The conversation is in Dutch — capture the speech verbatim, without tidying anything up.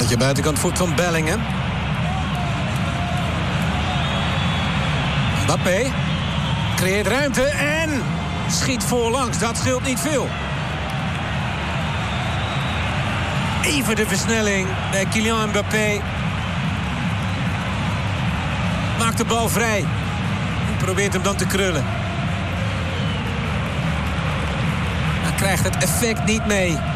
Balletje buitenkant voet van Bellingham. Mbappé creëert ruimte en schiet voorlangs. Dat scheelt niet veel. Even de versnelling bij Kylian Mbappé. Maakt de bal vrij. En probeert hem dan te krullen. Maar krijgt het effect niet mee.